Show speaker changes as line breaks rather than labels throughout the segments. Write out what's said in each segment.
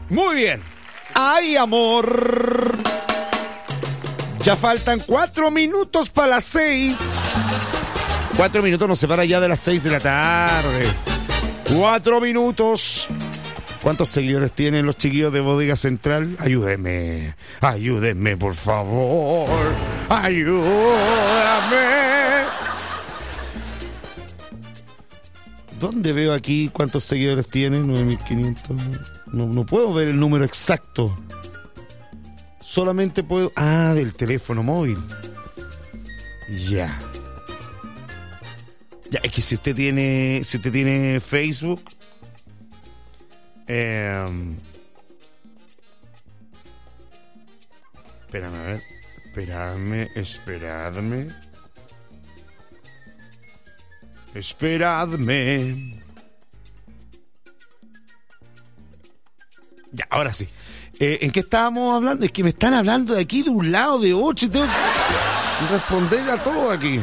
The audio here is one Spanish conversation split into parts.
Muy bien. ¡Ay, amor! Ya faltan 4 minutos para las 6. 4 minutos nos separa ya de las 6 de la tarde. 4 minutos. ¿Cuántos seguidores tienen los chiquillos de Bodega Central? Ayúdenme, por favor. Ayúdame. ¿Dónde veo aquí cuántos seguidores tienen? 9.500. No puedo ver el número exacto. Solamente puedo... del teléfono móvil. Ya, es que si usted tiene Facebook... Espérame, a ver. Esperadme. Ya, ahora sí. ¿En qué estábamos hablando? Es que me están hablando de aquí, de un lado, de 8, y tengo que responder a todo aquí.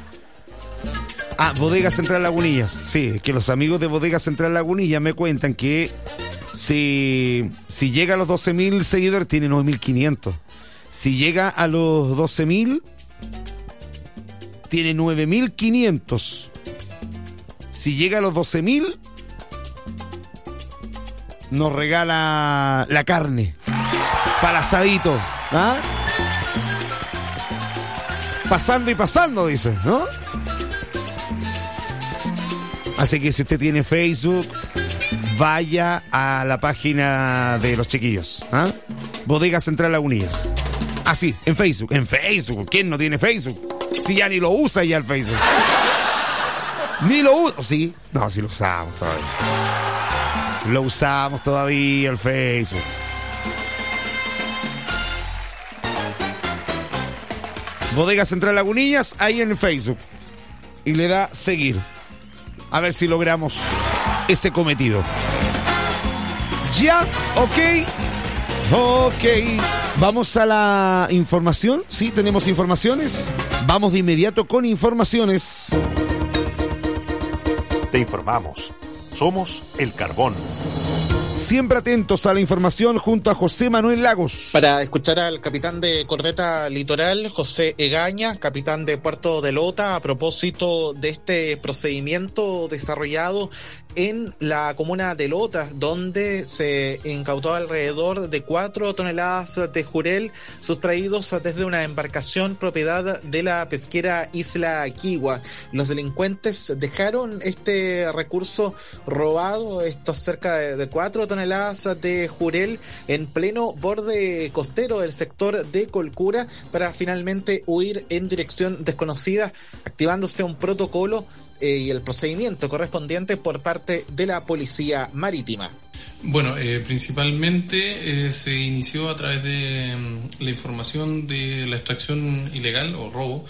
Bodega Central Lagunillas. Sí, es que los amigos de Bodega Central Lagunillas me cuentan que si llega a los 12.000 seguidores, tiene 9.500. Si llega a los 12.000, tiene 9.500. Si llega a los 12.000, nos regala la carne para asadito. Pasando y pasando, dice, ¿no? Así que si usted tiene Facebook, vaya a la página de los chiquillos. Bodega Central Lagunillas. Así, en Facebook. ¿Quién no tiene Facebook? Si ya ni lo usa ya el Facebook. Ni lo usa. ¿Sí? No, sí lo usamos todavía. Lo usamos todavía el Facebook. Bodega Central Lagunillas, ahí en el Facebook. Y le da seguir. A ver si logramos ese cometido. Ya, ok. Vamos a la información. Sí, tenemos informaciones. Vamos de inmediato con informaciones.
Te informamos. Somos El Carbón.
Siempre atentos a la información junto a José Manuel Lagos.
Para escuchar al capitán de Corbeta Litoral, José Egaña, capitán de Puerto de Lota, a propósito de este procedimiento desarrollado en la comuna de Lota, donde se incautó alrededor de 4 toneladas de jurel sustraídos desde una embarcación propiedad de la pesquera Isla Quigua. Los delincuentes dejaron este recurso robado, estos cerca de 4 toneladas de jurel, en pleno borde costero del sector de Colcura, para finalmente huir en dirección desconocida, activándose un protocolo y el procedimiento correspondiente por parte de la Policía Marítima.
Bueno, principalmente se inició a través de la información de la extracción ilegal o robo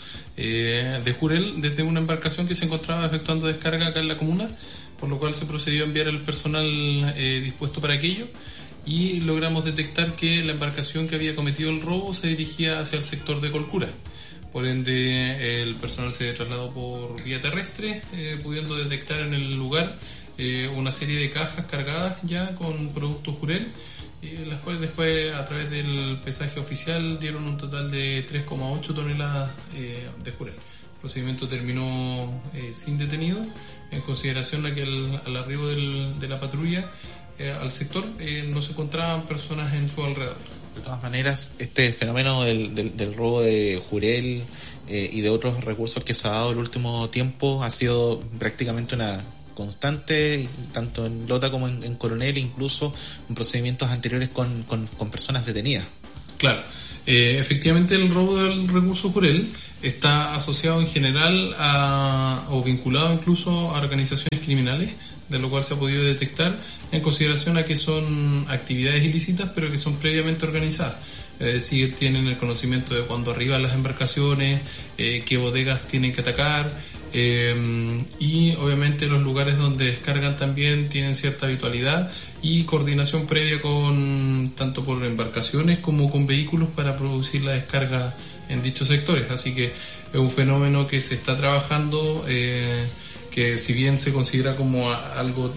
de jurel desde una embarcación que se encontraba efectuando descarga acá en la comuna, por lo cual se procedió a enviar el personal dispuesto para aquello, y logramos detectar que la embarcación que había cometido el robo se dirigía hacia el sector de Colcura. Por ende, el personal se trasladó por vía terrestre, pudiendo detectar en el lugar una serie de cajas cargadas ya con productos jurel, las cuales después, a través del pesaje oficial, dieron un total de 3,8 toneladas de jurel. El procedimiento terminó sin detenido, en consideración a que al arribo de la patrulla al sector no se encontraban personas en su alrededor.
De todas maneras, este fenómeno del robo de jurel y de otros recursos que se ha dado el último tiempo ha sido prácticamente una constante, tanto en Lota como en Coronel, incluso en procedimientos anteriores con personas detenidas.
Claro, efectivamente el robo del recurso jurel está asociado en general o vinculado incluso a organizaciones criminales, de lo cual se ha podido detectar, en consideración a que son actividades ilícitas pero que son previamente organizadas. Es decir, tienen el conocimiento de cuándo arriban las embarcaciones, qué bodegas tienen que atacar, y obviamente los lugares donde descargan también tienen cierta habitualidad y coordinación previa tanto por embarcaciones como con vehículos para producir la descarga en dichos sectores. Así que es un fenómeno que se está trabajando, que si bien se considera como algo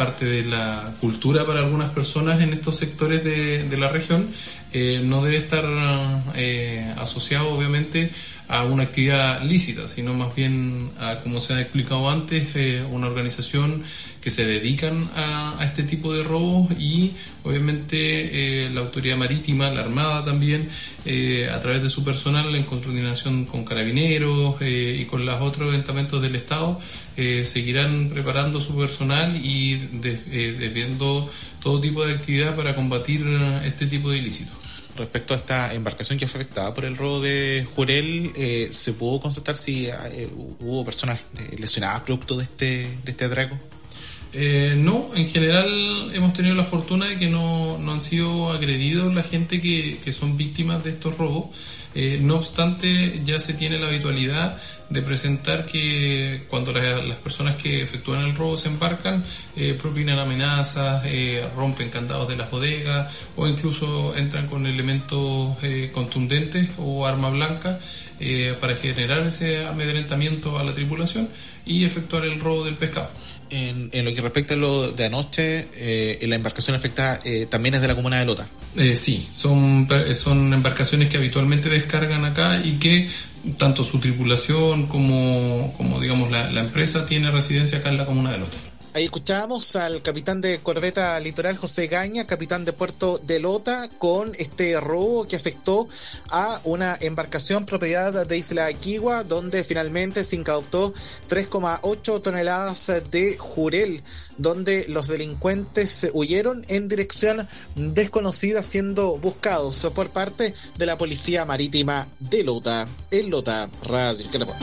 parte de la cultura para algunas personas en estos sectores de la región, no debe estar asociado obviamente a una actividad lícita, sino más bien a, como se ha explicado antes, una organización que se dedican a este tipo de robos, y obviamente la autoridad marítima, la Armada también, a través de su personal, en coordinación con carabineros y con los otros estamentos del Estado, seguirán preparando su personal y desviando todo tipo de actividad para combatir este tipo de ilícitos.
Respecto a esta embarcación que fue afectada por el robo de Jurel, ¿se pudo constatar si hubo personas lesionadas producto de este atraco?
No, en general hemos tenido la fortuna de que no han sido agredidos la gente que son víctimas de estos robos. No obstante, ya se tiene la habitualidad de presentar que cuando las personas que efectúan el robo se embarcan, propinan amenazas, rompen candados de las bodegas o incluso entran con elementos contundentes o arma blanca para generar ese amedrentamiento a la tripulación y efectuar el robo del pescado.
En lo que respecta a lo de anoche, la embarcación afectada también es de la comuna de Lota.
Sí, son embarcaciones que habitualmente descargan acá y que tanto su tripulación como digamos la empresa tiene residencia acá en la comuna de Lota.
Ahí escuchábamos al capitán de corbeta litoral José Egaña, capitán de puerto de Lota, con este robo que afectó a una embarcación propiedad de Isla Quigua, donde finalmente se incautó 3,8 toneladas de jurel, donde los delincuentes huyeron en dirección desconocida siendo buscados por parte de la Policía Marítima de Lota. En Lota Radio Caracol.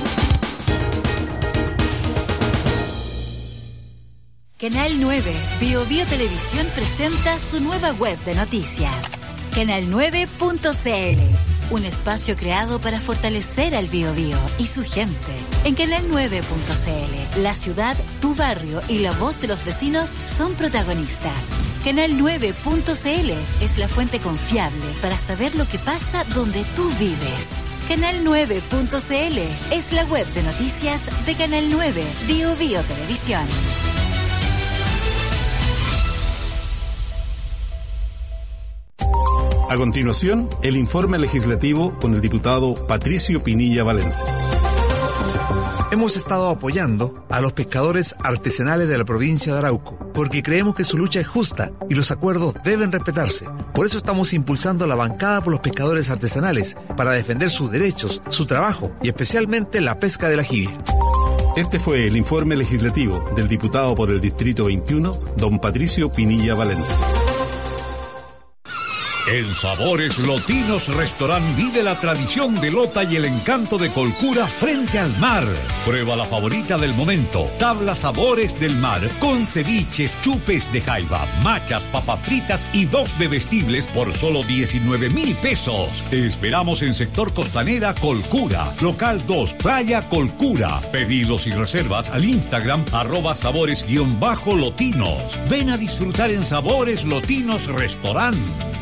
Canal 9, Bio Televisión presenta su nueva web de noticias. Canal9.cl, un espacio creado para fortalecer al Biobío y su gente. En Canal9.cl, la ciudad, tu barrio y la voz de los vecinos son protagonistas. Canal9.cl es la fuente confiable para saber lo que pasa donde tú vives. Canal9.cl es la web de noticias de Canal 9, Bio Televisión.
A continuación, el informe legislativo con el diputado Patricio Pinilla Valencia.
Hemos estado apoyando a los pescadores artesanales de la provincia de Arauco, porque creemos que su lucha es justa y los acuerdos deben respetarse. Por eso estamos impulsando la bancada por los pescadores artesanales, para defender sus derechos, su trabajo y especialmente la pesca del ajibe.
Este fue el informe legislativo del diputado por el Distrito 21, don Patricio Pinilla Valencia.
En Sabores Lotinos Restaurant vive la tradición de Lota y el encanto de Colcura frente al mar. Prueba la favorita del momento, tabla Sabores del Mar, con ceviches, chupes de jaiba, machas, papas fritas y 2 bebestibles por solo 19,000 pesos. Te esperamos en Sector Costanera Colcura, Local 2, Playa Colcura. Pedidos y reservas al Instagram @sabores_lotinos. Ven a disfrutar en Sabores Lotinos Restaurant.